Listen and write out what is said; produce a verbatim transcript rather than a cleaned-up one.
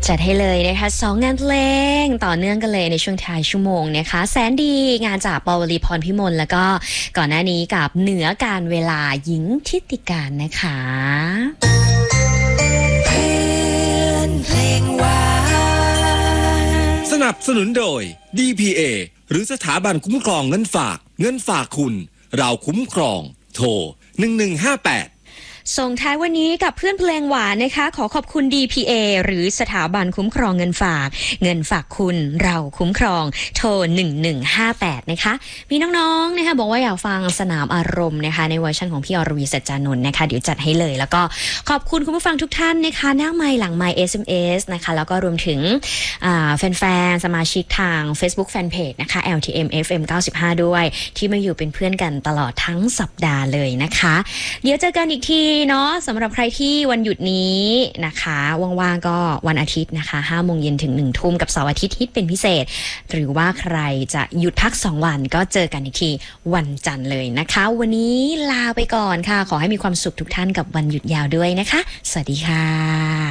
จัดให้เลยนะคะสองงานเพลงต่อเนื่องกันเลยในช่วงท้ายชั่วโมงนะคะแสนดีงานจากปวลีพรพิมลแล้วก็ก่อนหน้านี้กับเหนือการเวลาหญิงทิติการนะคะสนับสนุนโดย ดี พี เอ หรือสถาบันคุ้มครองเงินฝากเงินฝากคุณเราคุ้มครองโทรหนึ่งหนึ่งห้าแปดส่งท้ายวันนี้กับเพื่อนเพลงหวานนะคะขอขอบคุณ ดี พี เอ หรือสถาบันคุ้มครองเงินฝากเงินฝากคุณเราคุ้มครองโทรหนึ่งหนึ่งห้าแปดนะคะมีน้องๆนะคะบอกว่าอยากฟังสนามอารมณ์นะคะในเวอร์ชันของพี่อรวีสัจจานนท์นะคะเดี๋ยวจัดให้เลยแล้วก็ขอบคุณคุณผู้ฟังทุกท่านนะคะหน้าไมค์หลังไมค์ เอส เอ็ม เอส นะคะแล้วก็รวมถึงแฟนๆสมาชิกทาง Facebook Fanpage นะคะ แอล ที เอ็ม เอฟ เอ็ม เก้าสิบห้าด้วยที่มาอยู่เป็นเพื่อนกันตลอดทั้งสัปดาห์เลยนะคะเดี๋ยวเจอกันอีกทีเนาะสำหรับใครที่วันหยุดนี้นะคะว่างๆก็วันอาทิตย์นะคะห้าโมงเย็นถึงหนึ่งทุ่มกับเสาร์อาทิตย์ฮิตเป็นพิเศษหรือว่าใครจะหยุดพักสองวันก็เจอกันอีกทีวันจันทร์เลยนะคะวันนี้ลาไปก่อนค่ะขอให้มีความสุขทุกท่านกับวันหยุดยาวด้วยนะคะสวัสดีค่ะ